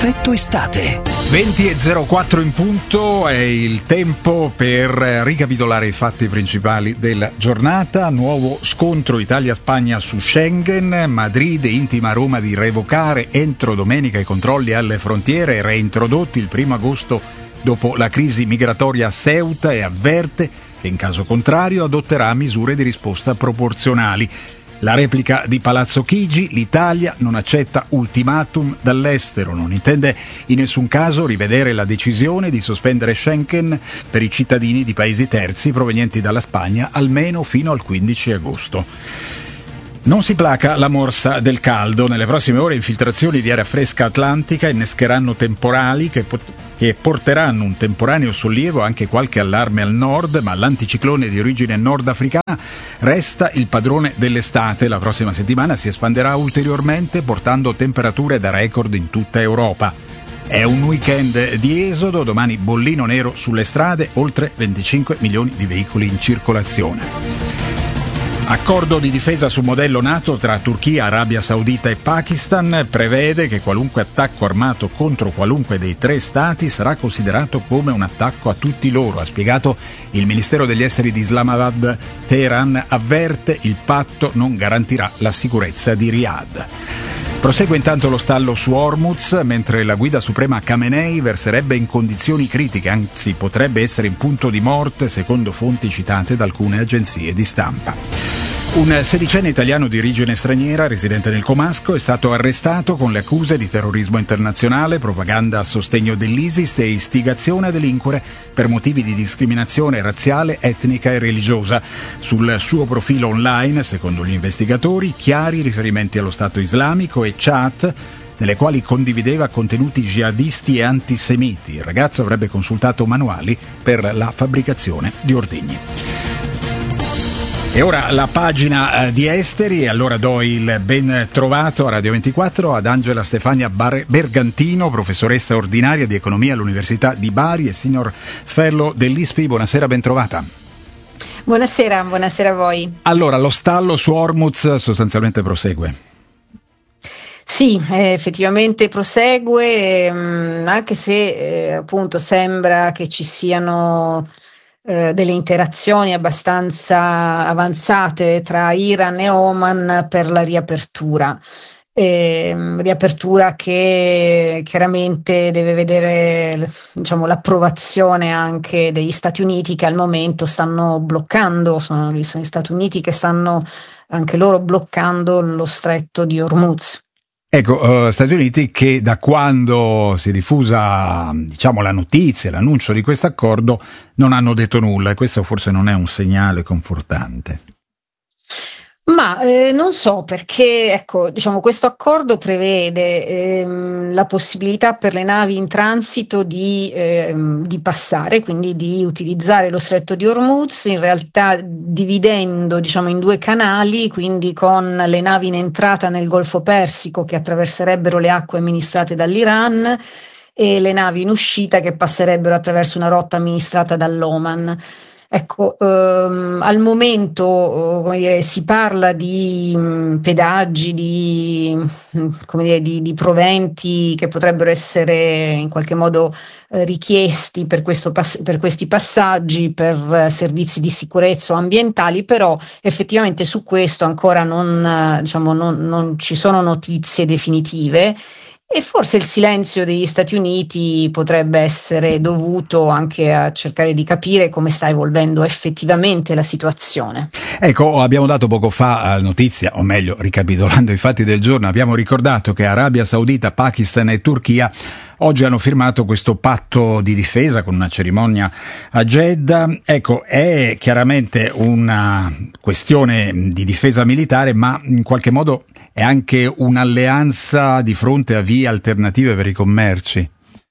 Effetto estate. 20:04 in punto è il tempo per ricapitolare i fatti principali della giornata. Nuovo scontro Italia-Spagna su Schengen. Madrid intima a Roma di revocare entro domenica i controlli alle frontiere, reintrodotti il 1 agosto dopo la crisi migratoria a Ceuta, e avverte che in caso contrario adotterà misure di risposta proporzionali. La replica di Palazzo Chigi: l'Italia non accetta ultimatum dall'estero, non intende in nessun caso rivedere la decisione di sospendere Schengen per i cittadini di paesi terzi provenienti dalla Spagna almeno fino al 15 agosto. Non si placa la morsa del caldo. Nelle prossime ore infiltrazioni di aria fresca atlantica innescheranno temporali che porteranno un temporaneo sollievo, anche qualche allarme al nord, ma l'anticiclone di origine nordafricana resta il padrone dell'estate. La prossima settimana si espanderà ulteriormente, portando temperature da record in tutta Europa. È un weekend di esodo, domani bollino nero sulle strade, oltre 25 milioni di veicoli in circolazione. Accordo di difesa su modello NATO tra Turchia, Arabia Saudita e Pakistan prevede che qualunque attacco armato contro qualunque dei tre stati sarà considerato come un attacco a tutti loro, ha spiegato il Ministero degli Esteri di Islamabad. Teheran avverte: il patto non garantirà la sicurezza di Riyadh. Prosegue intanto lo stallo su Hormuz, mentre la guida suprema Khamenei verserebbe in condizioni critiche, anzi potrebbe essere in punto di morte, secondo fonti citate da alcune agenzie di stampa. Un sedicenne italiano di origine straniera, residente nel Comasco, è stato arrestato con le accuse di terrorismo internazionale, propaganda a sostegno dell'ISIS e istigazione a delinquere per motivi di discriminazione razziale, etnica e religiosa. Sul suo profilo online, secondo gli investigatori, chiari riferimenti allo Stato islamico e chat nelle quali condivideva contenuti jihadisti e antisemiti. Il ragazzo avrebbe consultato manuali per la fabbricazione di ordigni. E ora la pagina di esteri, e allora do il ben trovato a Radio 24 ad Angela Stefania Bergantino, professoressa ordinaria di economia all'Università di Bari e senior fellow dell'ISPI. Buonasera, ben trovata. Buonasera a voi. Allora, lo stallo su Hormuz sostanzialmente prosegue. Sì, effettivamente prosegue, anche se appunto sembra che ci siano delle interazioni abbastanza avanzate tra Iran e Oman per la riapertura. Riapertura che chiaramente deve vedere, diciamo, l'approvazione anche degli Stati Uniti, che al momento stanno bloccando, sono gli Stati Uniti che stanno anche loro bloccando lo stretto di Hormuz. Ecco, Stati Uniti che da quando si è diffusa, diciamo, la notizia, l'annuncio di questo accordo, non hanno detto nulla, e questo forse non è un segnale confortante. Ma non so, perché ecco, diciamo, questo accordo prevede la possibilità per le navi in transito di passare, quindi di utilizzare lo stretto di Hormuz, in realtà dividendo, diciamo, in due canali, quindi con le navi in entrata nel Golfo Persico che attraverserebbero le acque amministrate dall'Iran e le navi in uscita che passerebbero attraverso una rotta amministrata dall'Oman. Ecco, al momento, come dire, si parla di pedaggi, di proventi che potrebbero essere in qualche modo richiesti per questi passaggi, per servizi di sicurezza o ambientali, però effettivamente su questo ancora non ci sono notizie definitive. E forse il silenzio degli Stati Uniti potrebbe essere dovuto anche a cercare di capire come sta evolvendo effettivamente la situazione. Ecco, abbiamo dato poco fa notizia, o meglio, ricapitolando i fatti del giorno, abbiamo ricordato che Arabia Saudita, Pakistan e Turchia oggi hanno firmato questo patto di difesa con una cerimonia a Jeddah. Ecco, è chiaramente una questione di difesa militare, ma in qualche modo è anche un'alleanza di fronte a vie alternative per i commerci.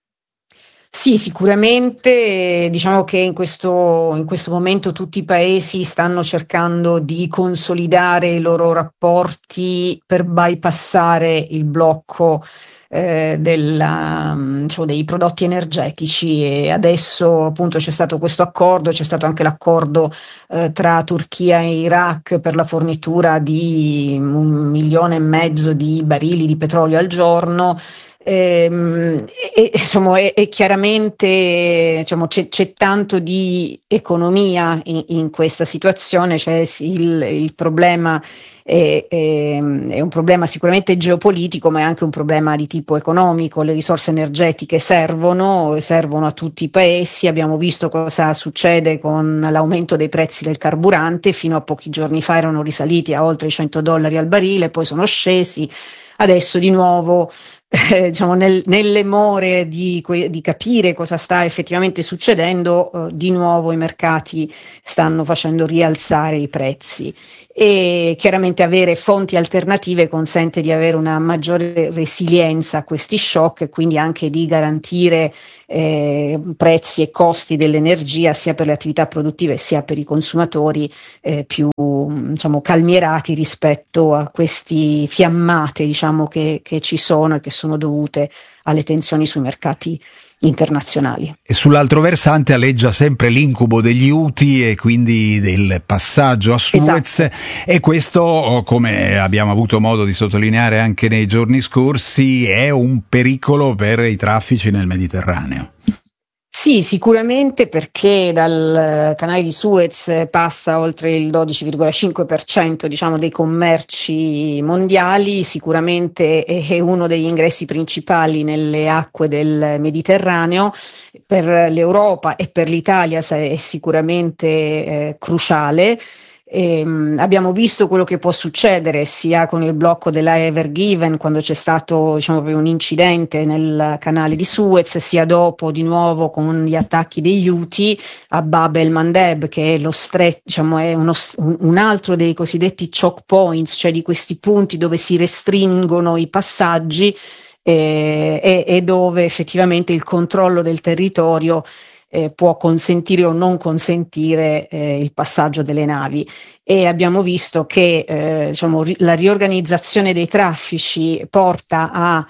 Sì, sicuramente, diciamo che in questo momento tutti i paesi stanno cercando di consolidare i loro rapporti per bypassare il blocco dei prodotti energetici, e adesso appunto c'è stato questo accordo, c'è stato anche l'accordo tra Turchia e Iraq per la fornitura di 1,5 milioni di barili di petrolio al giorno. Insomma, chiaramente, diciamo, c'è tanto di economia in questa situazione, cioè il problema è un problema sicuramente geopolitico, ma è anche un problema di tipo economico. Le risorse energetiche servono a tutti i paesi. Abbiamo visto cosa succede con l'aumento dei prezzi del carburante. Fino a pochi giorni fa erano risaliti a oltre i $100 al barile, poi sono scesi. Adesso di nuovo, diciamo, nelle more di capire cosa sta effettivamente succedendo, di nuovo i mercati stanno facendo rialzare i prezzi, e chiaramente avere fonti alternative consente di avere una maggiore resilienza a questi shock, e quindi anche di garantire prezzi e costi dell'energia sia per le attività produttive sia per i consumatori più, diciamo, calmierati rispetto a questi fiammate, diciamo, che ci sono e che sono dovute alle tensioni sui mercati internazionali. E sull'altro versante aleggia sempre l'incubo degli Houthi e quindi del passaggio a Suez. Esatto. E questo, come abbiamo avuto modo di sottolineare anche nei giorni scorsi, è un pericolo per i traffici nel Mediterraneo. Sì, sicuramente, perché dal canale di Suez passa oltre il 12,5%, diciamo, dei commerci mondiali. Sicuramente è uno degli ingressi principali nelle acque del Mediterraneo. Per l'Europa e per l'Italia è sicuramente cruciale. Abbiamo visto quello che può succedere sia con il blocco della Ever Given, quando c'è stato, diciamo, un incidente nel canale di Suez, sia dopo di nuovo con gli attacchi degli Houthi a Bab el Mandeb, che è lo stretto, diciamo, è un altro dei cosiddetti choke points, cioè di questi punti dove si restringono i passaggi e dove effettivamente il controllo del territorio può consentire o non consentire il passaggio delle navi. E abbiamo visto che diciamo, la riorganizzazione dei traffici porta a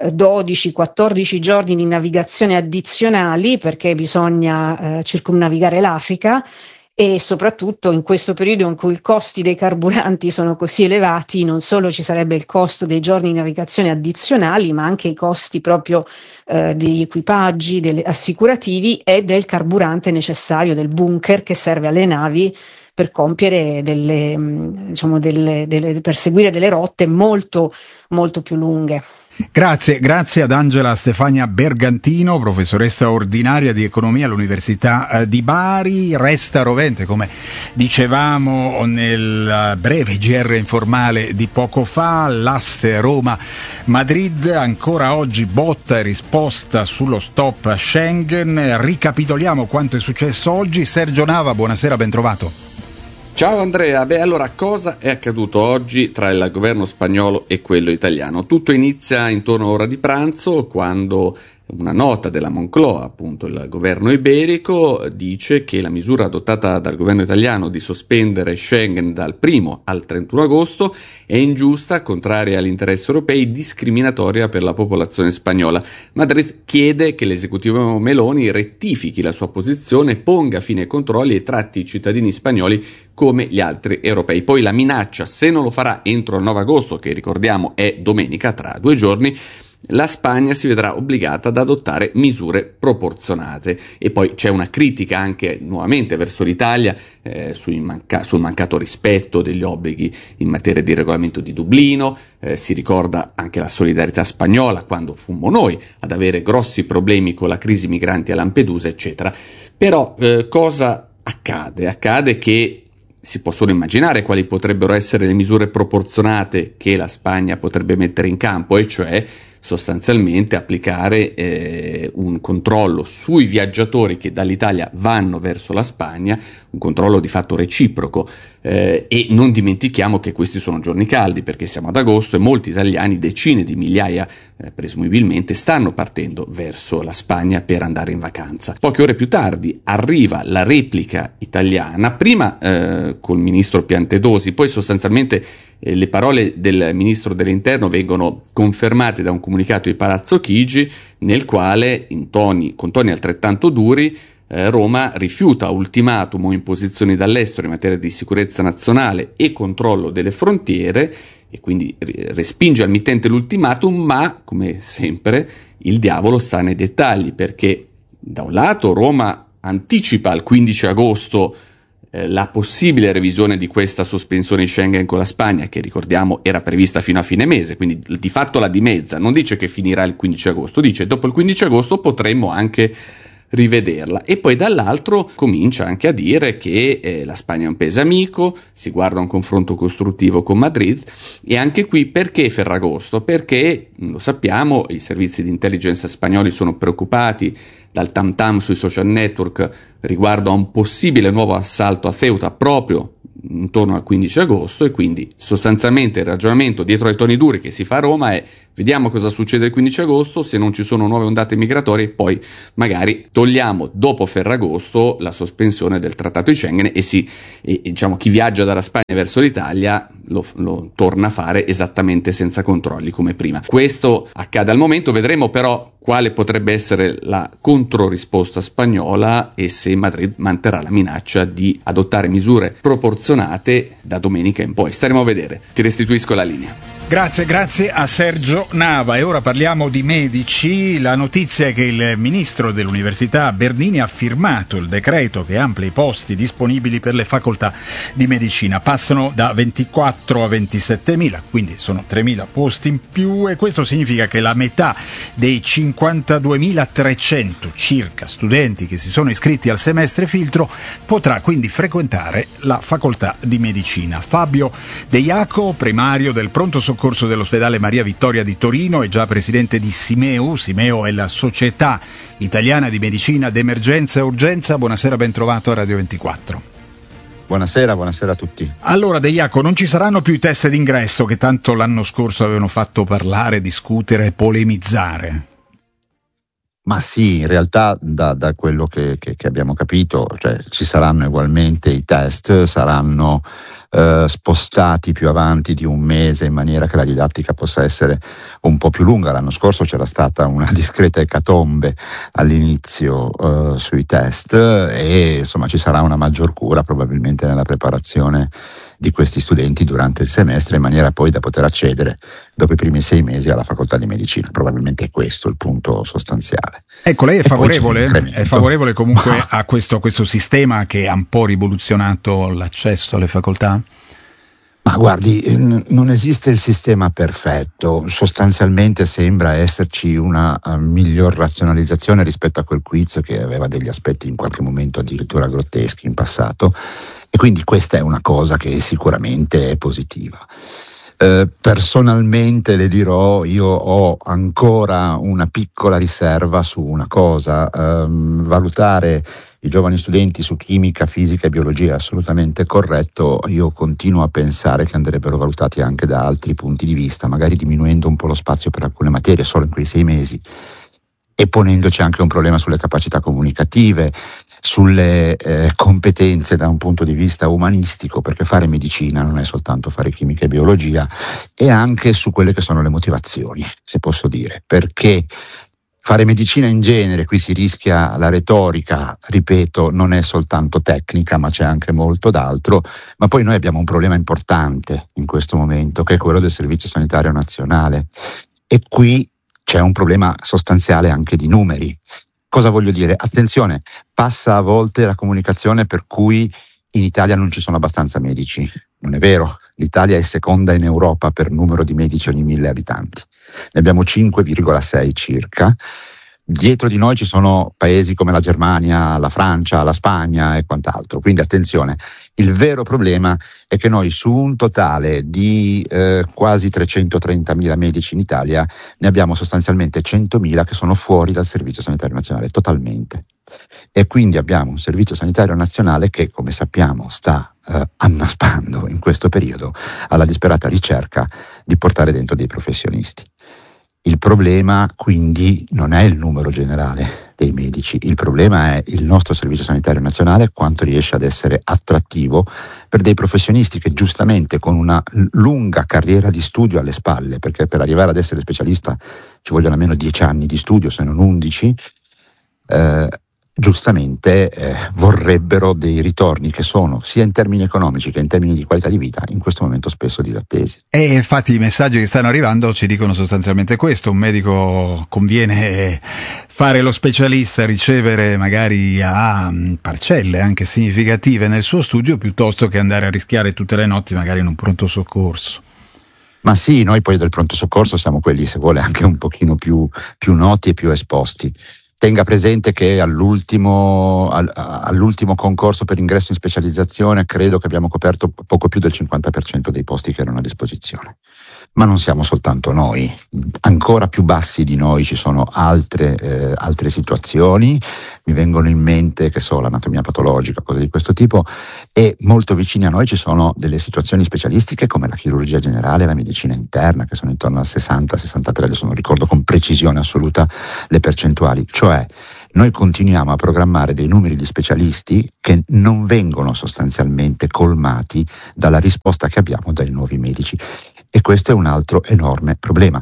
12-14 giorni di navigazione addizionali, perché bisogna circumnavigare l'Africa, e soprattutto in questo periodo in cui i costi dei carburanti sono così elevati, non solo ci sarebbe il costo dei giorni di navigazione addizionali, ma anche i costi proprio degli equipaggi, degli assicurativi e del carburante necessario, del bunker che serve alle navi per compiere per seguire delle rotte molto, molto più lunghe. Grazie ad Angela Stefania Bergantino, professoressa ordinaria di economia all'Università di Bari. Resta rovente, come dicevamo nel breve GR informale di poco fa, l'asse Roma-Madrid. Ancora oggi botta e risposta sullo stop a Schengen. Ricapitoliamo quanto è successo oggi. Sergio Nava, buonasera, ben trovato. Ciao Andrea, allora cosa è accaduto oggi tra il governo spagnolo e quello italiano? Tutto inizia intorno all'ora di pranzo, quando una nota della Moncloa, appunto il governo iberico, dice che la misura adottata dal governo italiano di sospendere Schengen dal 1 al 31 agosto è ingiusta, contraria agli interessi europei, discriminatoria per la popolazione spagnola. Madrid chiede che l'esecutivo Meloni rettifichi la sua posizione, ponga fine ai controlli e tratti i cittadini spagnoli come gli altri europei. Poi la minaccia, se non lo farà entro il 9 agosto, che ricordiamo è domenica, tra 2 giorni, la Spagna si vedrà obbligata ad adottare misure proporzionate. E poi c'è una critica anche nuovamente verso l'Italia sul mancato rispetto degli obblighi in materia di regolamento di Dublino. Si ricorda anche la solidarietà spagnola quando fummo noi ad avere grossi problemi con la crisi migranti a Lampedusa, eccetera. Però cosa accade? Accade che si possono immaginare quali potrebbero essere le misure proporzionate che la Spagna potrebbe mettere in campo, e cioè sostanzialmente applicare un controllo sui viaggiatori che dall'Italia vanno verso la Spagna, un controllo di fatto reciproco, e non dimentichiamo che questi sono giorni caldi, perché siamo ad agosto e molti italiani, decine di migliaia presumibilmente, stanno partendo verso la Spagna per andare in vacanza. Poche ore più tardi arriva la replica italiana, prima col ministro Piantedosi, poi sostanzialmente le parole del ministro dell'Interno vengono confermate da un comunicato di Palazzo Chigi, nel quale, con toni altrettanto duri, Roma rifiuta ultimatum o imposizioni dall'estero in materia di sicurezza nazionale e controllo delle frontiere e quindi respinge al mittente l'ultimatum, ma come sempre il diavolo sta nei dettagli, perché da un lato Roma anticipa al 15 agosto la possibile revisione di questa sospensione Schengen con la Spagna, che ricordiamo era prevista fino a fine mese, quindi di fatto la dimezza, non dice che finirà il 15 agosto, dice dopo il 15 agosto potremmo anche rivederla, e poi dall'altro comincia anche a dire che la Spagna è un paese amico, si guarda a un confronto costruttivo con Madrid. E anche qui perché Ferragosto? Perché, lo sappiamo, i servizi di intelligence spagnoli sono preoccupati dal tam tam sui social network riguardo a un possibile nuovo assalto a Ceuta proprio intorno al 15 agosto, e quindi sostanzialmente il ragionamento dietro ai toni duri che si fa a Roma è: vediamo cosa succede il 15 agosto, se non ci sono nuove ondate migratorie poi magari togliamo dopo Ferragosto la sospensione del trattato di Schengen e diciamo chi viaggia dalla Spagna verso l'Italia lo torna a fare esattamente senza controlli come prima. Questo accade al momento, vedremo però quale potrebbe essere la controrisposta spagnola e se Madrid manterrà la minaccia di adottare misure proporzionate da domenica in poi. Staremo a vedere. Ti restituisco la linea. Grazie a Sergio Nava. E ora parliamo di medici. La notizia è che il ministro dell'Università Bernini ha firmato il decreto che amplia i posti disponibili per le facoltà di medicina. Passano da 24 a 27.000, quindi sono 3.000 posti in più, e questo significa che la metà dei 52.300 circa studenti che si sono iscritti al semestre filtro potrà quindi frequentare la facoltà di medicina. Fabio De Iaco, primario del pronto soccorso dell'ospedale Maria Vittoria di Torino, è già presidente di Simeo. Simeo è la Società Italiana di Medicina d'Emergenza e Urgenza. Buonasera, ben trovato a Radio 24. Buonasera a tutti. Allora, De Iaco, non ci saranno più i test d'ingresso che tanto l'anno scorso avevano fatto parlare, discutere e polemizzare? Ma sì, in realtà da quello che abbiamo capito, cioè ci saranno ugualmente i test, saranno spostati più avanti di un mese in maniera che la didattica possa essere un po' più lunga. L'anno scorso c'era stata una discreta ecatombe all'inizio sui test, e insomma ci sarà una maggior cura probabilmente nella preparazione di questi studenti durante il semestre, in maniera poi da poter accedere dopo i primi 6 mesi alla facoltà di medicina. Probabilmente è questo il punto sostanziale. Ecco, lei è favorevole? È favorevole comunque a questo sistema che ha un po' rivoluzionato l'accesso alle facoltà? Ma guardi, non esiste il sistema perfetto, sostanzialmente sembra esserci una miglior razionalizzazione rispetto a quel quiz che aveva degli aspetti in qualche momento addirittura grotteschi in passato, e quindi questa è una cosa che sicuramente è positiva. Personalmente le dirò, io ho ancora una piccola riserva su una cosa: valutare i giovani studenti su chimica, fisica e biologia è assolutamente corretto. Io continuo a pensare che andrebbero valutati anche da altri punti di vista, magari diminuendo un po' lo spazio per alcune materie solo in quei 6 mesi, e ponendoci anche un problema sulle capacità comunicative, sulle competenze da un punto di vista umanistico, perché fare medicina non è soltanto fare chimica e biologia, e anche su quelle che sono le motivazioni, se posso dire, perché fare medicina in genere, qui si rischia la retorica, ripeto, non è soltanto tecnica, ma c'è anche molto d'altro. Ma poi noi abbiamo un problema importante in questo momento, che è quello del Servizio Sanitario Nazionale, e qui c'è un problema sostanziale anche di numeri. Cosa voglio dire? Attenzione, passa a volte la comunicazione per cui in Italia non ci sono abbastanza medici. Non è vero, l'Italia è seconda in Europa per numero di medici ogni 1000 abitanti. Ne abbiamo 5,6 circa. Dietro di noi ci sono paesi come la Germania, la Francia, la Spagna e quant'altro. Quindi attenzione, il vero problema è che noi su un totale di quasi 330.000 medici in Italia ne abbiamo sostanzialmente 100.000 che sono fuori dal Servizio Sanitario Nazionale, totalmente. E quindi abbiamo un Servizio Sanitario Nazionale che, come sappiamo, sta annaspando in questo periodo alla disperata ricerca di portare dentro dei professionisti. Il problema quindi non è il numero generale dei medici, il problema è il nostro Servizio Sanitario Nazionale, quanto riesce ad essere attrattivo per dei professionisti che giustamente, con una lunga carriera di studio alle spalle, perché per arrivare ad essere specialista ci vogliono almeno 10 anni di studio, se non 11, giustamente vorrebbero dei ritorni che sono, sia in termini economici che in termini di qualità di vita, in questo momento spesso disattesi. E infatti i messaggi che stanno arrivando ci dicono sostanzialmente questo: un medico conviene fare lo specialista, ricevere magari a parcelle anche significative nel suo studio, piuttosto che andare a rischiare tutte le notti magari in un pronto soccorso. Ma sì, noi poi del pronto soccorso siamo quelli, se vuole, anche un pochino più noti e più esposti. Tenga presente che all'ultimo concorso per ingresso in specializzazione credo che abbiamo coperto poco più del 50% dei posti che erano a disposizione. Ma non siamo soltanto noi, ancora più bassi di noi ci sono altre situazioni, mi vengono in mente, che so, l'anatomia patologica, cose di questo tipo, e molto vicini a noi ci sono delle situazioni specialistiche come la chirurgia generale e la medicina interna, che sono intorno al 60-63, adesso non ricordo con precisione assoluta le percentuali, cioè noi continuiamo a programmare dei numeri di specialisti che non vengono sostanzialmente colmati dalla risposta che abbiamo dai nuovi medici. E questo è un altro enorme problema.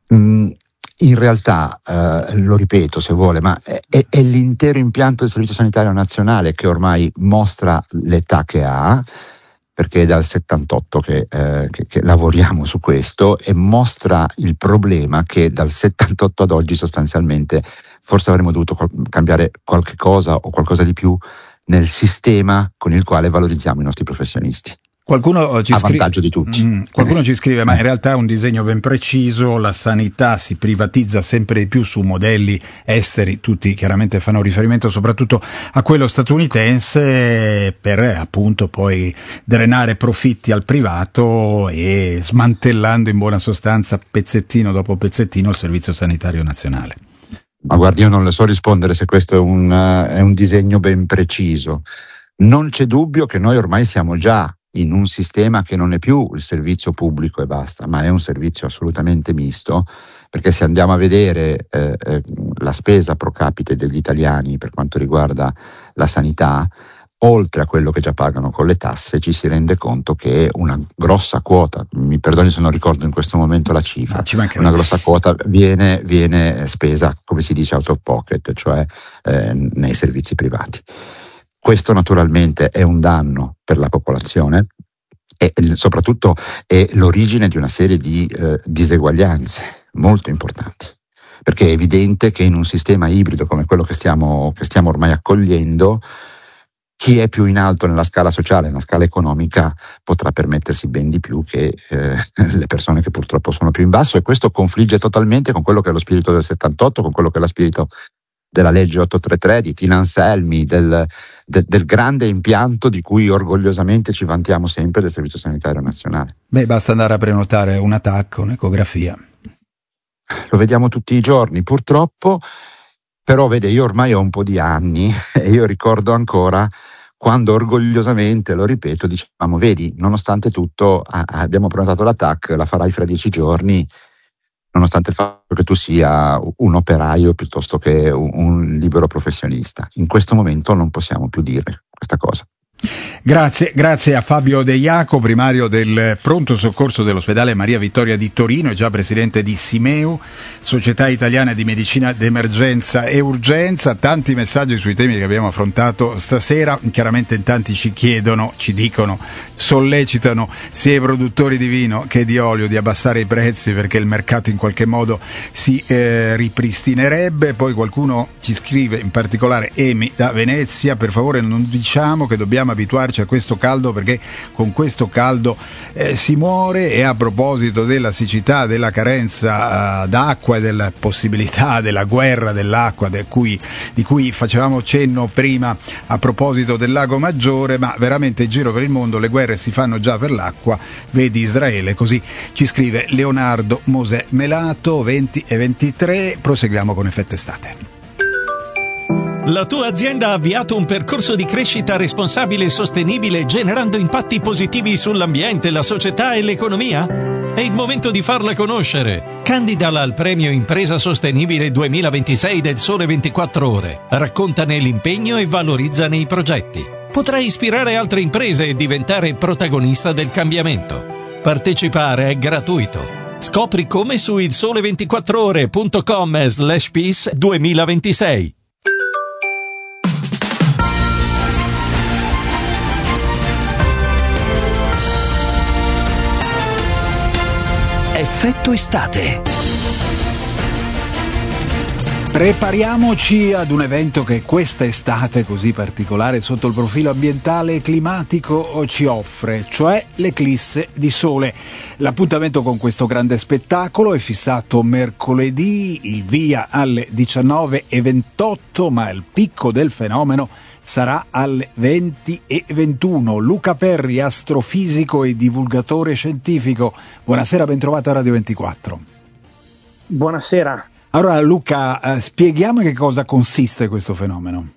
In realtà, lo ripeto se vuole, ma è l'intero impianto del Servizio Sanitario Nazionale che ormai mostra l'età che ha, perché è dal 78 che lavoriamo su questo, e mostra il problema che dal 78 ad oggi sostanzialmente forse avremmo dovuto cambiare qualche cosa o qualcosa di più nel sistema con il quale valorizziamo i nostri professionisti. Qualcuno ci vantaggio di tutti. Qualcuno ci scrive: ma in realtà è un disegno ben preciso, la sanità si privatizza sempre di più su modelli esteri, tutti chiaramente fanno riferimento soprattutto a quello statunitense, per appunto poi drenare profitti al privato e smantellando in buona sostanza pezzettino dopo pezzettino il Servizio Sanitario Nazionale. Ma guardi, io non le so rispondere se questo è un disegno ben preciso. Non c'è dubbio che noi ormai siamo già in un sistema che non è più il servizio pubblico e basta, ma è un servizio assolutamente misto, perché se andiamo a vedere la spesa pro capite degli italiani per quanto riguarda la sanità, oltre a quello che già pagano con le tasse, ci si rende conto che una grossa quota, mi perdoni se non ricordo in questo momento la cifra, una grossa quota viene spesa, come si dice, out of pocket, cioè nei servizi privati. Questo naturalmente è un danno per la popolazione e soprattutto è l'origine di una serie di diseguaglianze molto importanti, perché è evidente che in un sistema ibrido come quello che stiamo ormai accogliendo, chi è più in alto nella scala sociale, nella scala economica, potrà permettersi ben di più che le persone che purtroppo sono più in basso, e questo confligge totalmente con quello che è lo spirito del 78, con quello che è lo spirito della legge 833 di Tina Anselmi, del grande impianto di cui orgogliosamente ci vantiamo sempre del Servizio Sanitario Nazionale. Beh, basta andare a prenotare un TAC, un'ecografia. Lo vediamo tutti i giorni, purtroppo, però vede, io ormai ho un po' di anni e io ricordo ancora quando orgogliosamente, lo ripeto, dicevamo: vedi, nonostante tutto abbiamo prenotato la TAC, la farai fra 10 giorni, nonostante il fatto che tu sia un operaio piuttosto che un libero professionista. In questo momento non possiamo più dire questa cosa. Grazie a Fabio De Iaco, primario del pronto soccorso dell'ospedale Maria Vittoria di Torino e già presidente di Simeu, Società Italiana di Medicina d'Emergenza e Urgenza. Tanti messaggi sui temi che abbiamo affrontato stasera, chiaramente in tanti ci chiedono, ci dicono, sollecitano sia i produttori di vino che di olio di abbassare i prezzi perché il mercato in qualche modo si ripristinerebbe. Poi qualcuno ci scrive, in particolare Emi da Venezia: per favore non diciamo che dobbiamo abituarci a questo caldo perché con questo caldo si muore. E a proposito della siccità, della carenza d'acqua e della possibilità della guerra dell'acqua di cui facevamo cenno prima a proposito del Lago Maggiore, ma veramente in giro per il mondo le guerre si fanno già per l'acqua, vedi Israele. Così ci scrive Leonardo Mosè Melato. 20 e 23, proseguiamo con Effetto Estate. La tua azienda ha avviato un percorso di crescita responsabile e sostenibile, generando impatti positivi sull'ambiente, la società e l'economia? È il momento di farla conoscere. Candidala al premio Impresa Sostenibile 2026 del Sole 24 Ore. Raccontane l'impegno e valorizzane i progetti. Potrai ispirare altre imprese e diventare protagonista del cambiamento. Partecipare è gratuito. Scopri come su ilsole24ore.com/peace 2026. Effetto estate. Prepariamoci ad un evento che questa estate così particolare sotto il profilo ambientale e climatico ci offre, cioè l'eclisse di sole. L'appuntamento con questo grande spettacolo è fissato mercoledì, il via alle 19:28, ma il picco del fenomeno sarà alle 20:21. Luca Perri, astrofisico e divulgatore scientifico. Buonasera, ben trovato a Radio 24. Buonasera. Allora Luca, spieghiamo in che cosa consiste questo fenomeno.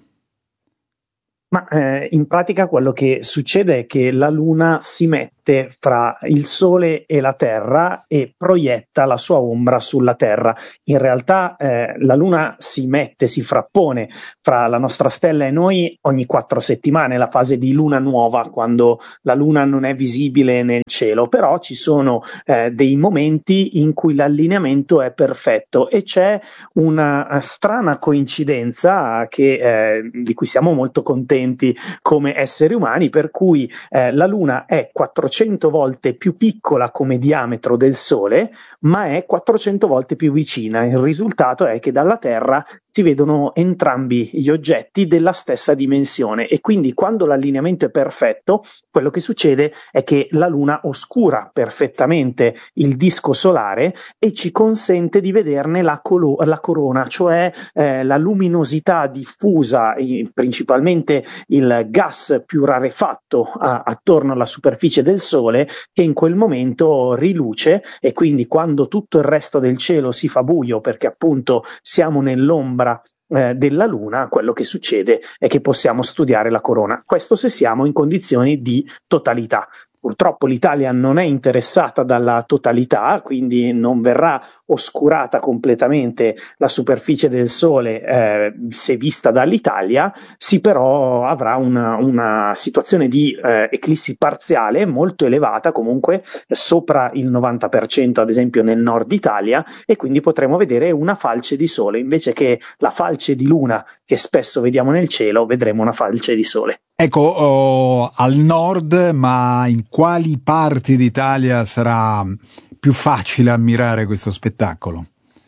Ma in pratica quello che succede è che la Luna si mette fra il Sole e la Terra e proietta la sua ombra sulla Terra. In realtà la Luna si frappone fra la nostra stella e noi ogni 4 settimane, la fase di luna nuova, quando la Luna non è visibile nel cielo, però ci sono dei momenti in cui l'allineamento è perfetto e c'è una strana coincidenza di cui siamo molto contenti come esseri umani, per cui la Luna è 400 volte più piccola come diametro del Sole, ma è 400 volte più vicina. Il risultato è che dalla Terra si vedono entrambi gli oggetti della stessa dimensione e quindi quando l'allineamento è perfetto, quello che succede è che la Luna oscura perfettamente il disco solare e ci consente di vederne la corona, cioè la luminosità diffusa, principalmente il gas più rarefatto attorno alla superficie del Sole, che in quel momento riluce, e quindi quando tutto il resto del cielo si fa buio perché appunto siamo nell'ombra della Luna, quello che succede è che possiamo studiare la corona. Questo se siamo in condizioni di totalità. Purtroppo l'Italia non è interessata dalla totalità, quindi non verrà oscurata completamente la superficie del Sole se vista dall'Italia, sì, però avrà una situazione di eclissi parziale molto elevata, comunque sopra il 90% ad esempio nel nord Italia, e quindi potremo vedere una falce di Sole, invece che la falce di Luna che spesso vediamo nel cielo, vedremo una falce di Sole. Ecco, al nord, ma in quali parti d'Italia sarà più facile ammirare questo spettacolo?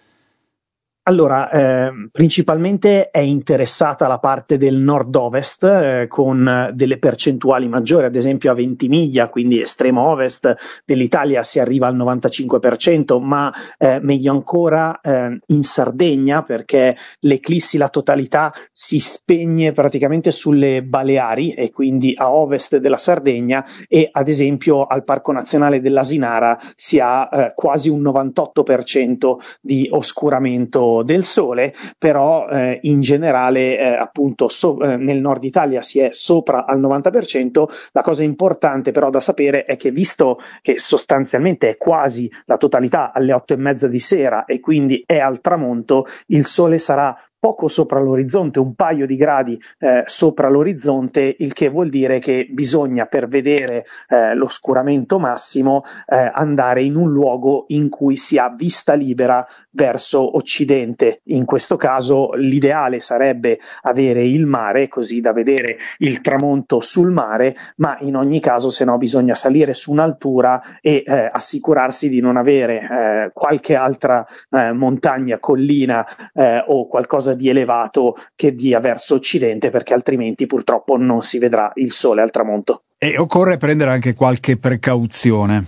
Allora, principalmente è interessata la parte del nord-ovest con delle percentuali maggiori, ad esempio a Ventimiglia, quindi estremo ovest dell'Italia, si arriva al 95%, ma meglio ancora in Sardegna, perché l'eclissi, la totalità, si spegne praticamente sulle Baleari e quindi a ovest della Sardegna, e ad esempio al Parco Nazionale dell'Asinara si ha quasi un 98% di oscuramento del Sole, però in generale appunto nel nord Italia si è sopra al 90%. La cosa importante però da sapere è che, visto che sostanzialmente è quasi la totalità alle 8:30 di sera e quindi è al tramonto, il Sole sarà poco sopra l'orizzonte, un paio di gradi sopra l'orizzonte, il che vuol dire che bisogna, per vedere l'oscuramento massimo, andare in un luogo in cui si ha vista libera verso occidente. In questo caso l'ideale sarebbe avere il mare, così da vedere il tramonto sul mare, ma in ogni caso se no bisogna salire su un'altura e assicurarsi di non avere qualche altra montagna, collina o qualcosa di elevato che dia verso occidente, perché altrimenti purtroppo non si vedrà il Sole al tramonto. E occorre prendere anche qualche precauzione.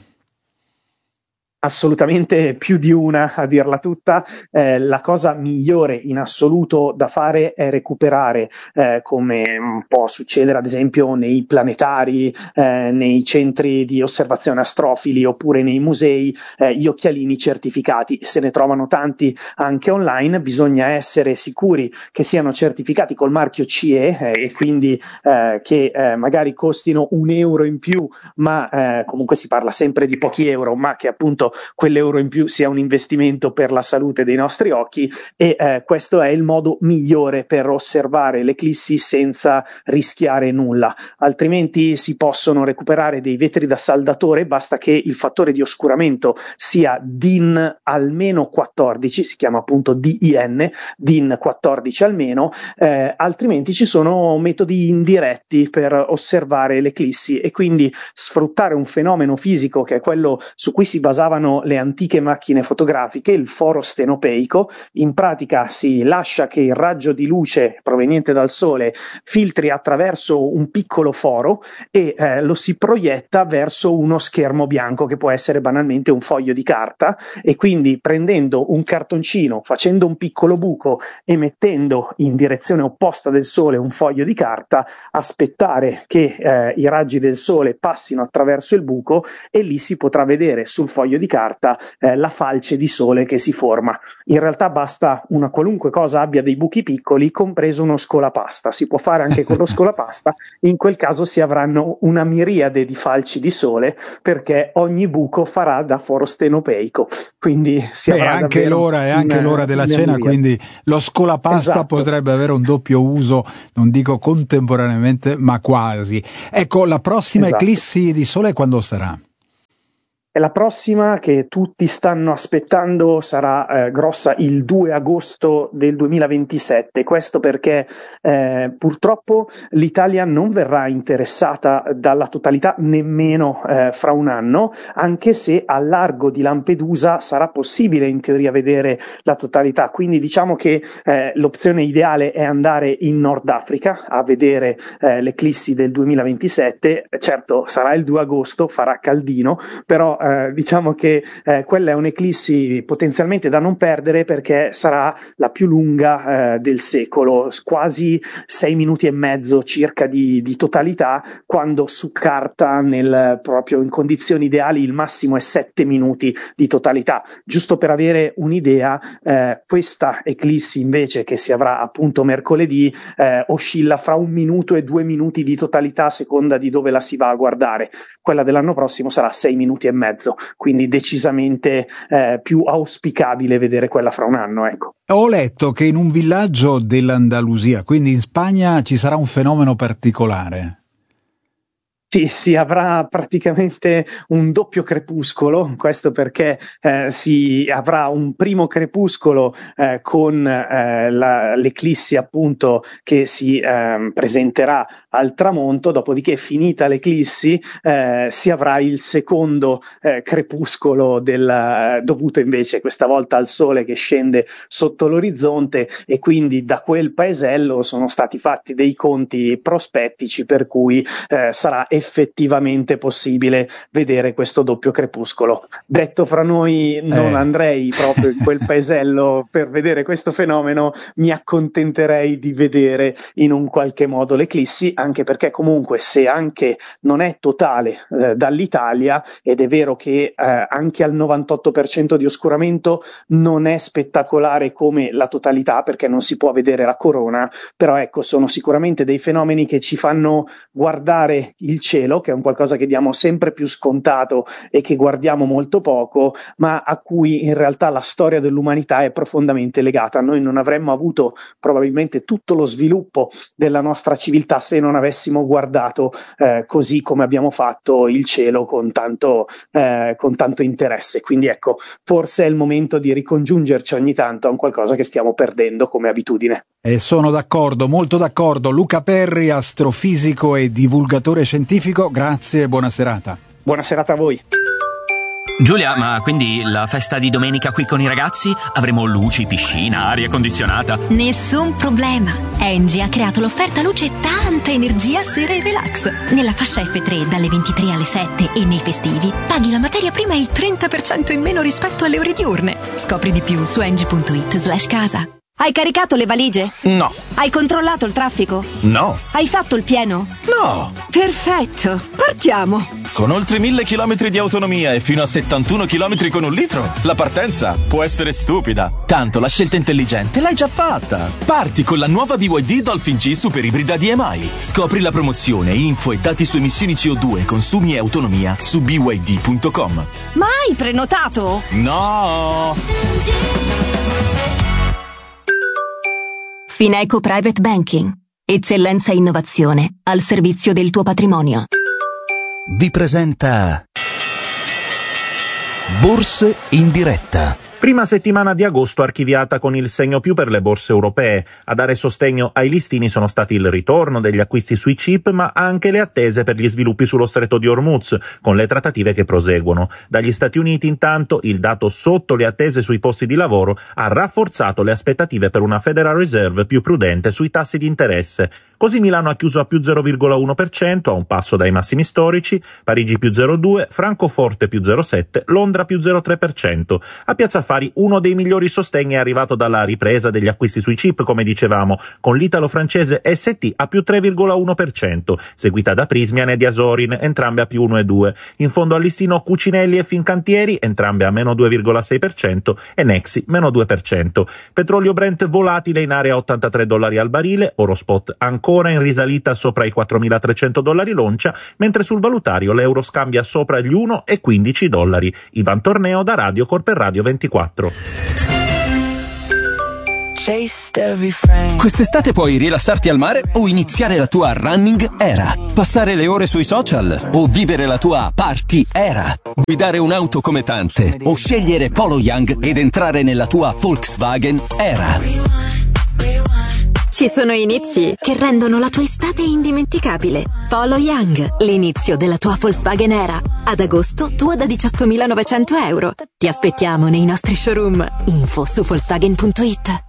Assolutamente più di una, a dirla tutta. La cosa migliore in assoluto da fare è recuperare, come può succedere ad esempio nei planetari, nei centri di osservazione astrofili oppure nei musei, gli occhialini certificati. Se ne trovano tanti anche online, bisogna essere sicuri che siano certificati col marchio CE e quindi che magari costino €1 in più, ma comunque si parla sempre di pochi euro, ma che appunto quell'euro in più sia un investimento per la salute dei nostri occhi, e questo è il modo migliore per osservare l'eclissi senza rischiare nulla. Altrimenti si possono recuperare dei vetri da saldatore, basta che il fattore di oscuramento sia DIN almeno 14, si chiama appunto DIN, DIN 14 almeno, altrimenti ci sono metodi indiretti per osservare l'eclissi, e quindi sfruttare un fenomeno fisico che è quello su cui si basavano usavano le antiche macchine fotografiche, il foro stenopeico. In pratica si lascia che il raggio di luce proveniente dal sole filtri attraverso un piccolo foro e lo si proietta verso uno schermo bianco che può essere banalmente un foglio di carta, e quindi prendendo un cartoncino, facendo un piccolo buco e mettendo in direzione opposta del sole un foglio di carta, aspettare che i raggi del sole passino attraverso il buco, e lì si potrà vedere sul foglio di carta la falce di sole che si forma. In realtà basta una qualunque cosa abbia dei buchi piccoli, compreso uno scolapasta. Si può fare anche con lo scolapasta, in quel caso si avranno una miriade di falci di sole, perché ogni buco farà da foro stenopeico, quindi si avrà anche l'ora è anche l'ora della cena, miriade. Quindi lo scolapasta, esatto, potrebbe avere un doppio uso, non dico contemporaneamente ma quasi. Ecco, la prossima eclissi di sole quando sarà? La prossima, che tutti stanno aspettando, sarà grossa il 2 agosto del 2027. Questo perché purtroppo l'Italia non verrà interessata dalla totalità nemmeno fra un anno, anche se al largo di Lampedusa sarà possibile in teoria vedere la totalità. Quindi diciamo che l'opzione ideale è andare in Nord Africa a vedere l'eclissi del 2027. Certo, sarà il 2 agosto, farà caldino, però diciamo che quella è un'eclissi potenzialmente da non perdere, perché sarà la più lunga del secolo, quasi 6 minuti e mezzo circa di totalità, quando su carta proprio in condizioni ideali il massimo è 7 minuti di totalità. Giusto per avere un'idea, questa eclissi invece, che si avrà appunto mercoledì, oscilla fra 1 minuto e 2 minuti di totalità a seconda di dove la si va a guardare. Quella dell'anno prossimo sarà 6 minuti e mezzo, quindi decisamente più auspicabile vedere quella fra un anno, ecco. Ho letto che in un villaggio dell'Andalusia, quindi in Spagna, ci sarà un fenomeno particolare. Sì, si avrà praticamente un doppio crepuscolo, questo perché si avrà un primo crepuscolo con l'eclissi appunto che si presenterà al tramonto, dopodiché finita l'eclissi si avrà il secondo crepuscolo dovuto invece questa volta al sole che scende sotto l'orizzonte, e quindi da quel paesello sono stati fatti dei conti prospettici per cui sarà effettivamente possibile vedere questo doppio crepuscolo. Detto fra noi, non andrei proprio in quel paesello per vedere questo fenomeno, mi accontenterei di vedere in un qualche modo l'eclissi, anche perché comunque, se anche non è totale dall'Italia, ed è vero che anche al 98% di oscuramento non è spettacolare come la totalità, perché non si può vedere la corona, però ecco, sono sicuramente dei fenomeni che ci fanno guardare il cielo, che è un qualcosa che diamo sempre più scontato e che guardiamo molto poco, ma a cui in realtà la storia dell'umanità è profondamente legata. Noi non avremmo avuto probabilmente tutto lo sviluppo della nostra civiltà se non avessimo guardato così come abbiamo fatto il cielo con tanto interesse. Quindi ecco, forse è il momento di ricongiungerci ogni tanto a un qualcosa che stiamo perdendo come abitudine. Sono d'accordo, molto d'accordo. Luca Perri, astrofisico e divulgatore scientifico, grazie e buona serata. Buona serata a voi. Giulia, ma quindi la festa di domenica qui con i ragazzi? Avremo luci, piscina, aria condizionata? Nessun problema. Engie ha creato l'offerta luce e tanta energia sera e relax. Nella fascia F3 dalle 23 alle 7 e nei festivi paghi la materia prima il 30% in meno rispetto alle ore diurne. Scopri di più su engie.it/casa. Hai caricato le valigie? No. Hai controllato il traffico? No. Hai fatto il pieno? No. Perfetto, partiamo. Con oltre 1000 km di autonomia e fino a 71 km con 1 litro, la partenza può essere stupida. Tanto la scelta intelligente l'hai già fatta. Parti con la nuova BYD Dolphin G Super Ibrida DMI. Scopri la promozione, info e dati su emissioni CO2, consumi e autonomia su byd.com. Ma hai prenotato? No! Fineco Private Banking. Eccellenza e innovazione al servizio del tuo patrimonio. Vi presenta Borse in diretta Prima settimana di agosto archiviata con il segno più per le borse europee. A dare sostegno ai listini sono stati il ritorno degli acquisti sui chip, ma anche le attese per gli sviluppi sullo stretto di Hormuz, con le trattative che proseguono. Dagli Stati Uniti, intanto, il dato sotto le attese sui posti di lavoro ha rafforzato le aspettative per una Federal Reserve più prudente sui tassi di interesse. Così Milano ha chiuso a più 0,1%, a un passo dai massimi storici, Parigi più 0,2%, Francoforte più 0,7%, Londra più 0,3%. A Piazza Affari uno dei migliori sostegni è arrivato dalla ripresa degli acquisti sui chip, come dicevamo, con l'italo-francese ST a più 3,1%, seguita da Prismian e di Asorin, entrambe a più 1,2%. In fondo al listino Cucinelli e Fincantieri, entrambe a meno 2,6%, e Nexi meno 2%. Petrolio Brent volatile in area $83 al barile, oro spot ancora in risalita sopra i $4.300 l'oncia, mentre sul valutario l'euro scambia sopra gli $1,15. Ivan Torneo da Radio Corper Radio 24. Quest'estate puoi rilassarti al mare o iniziare la tua running era, passare le ore sui social o vivere la tua party era, guidare un'auto come tante o scegliere Polo Young ed entrare nella tua Volkswagen era. Ci sono inizi che rendono la tua estate indimenticabile. Polo Young, l'inizio della tua Volkswagen era. Ad agosto, tua da €18.900. Ti aspettiamo nei nostri showroom. Info su Volkswagen.it.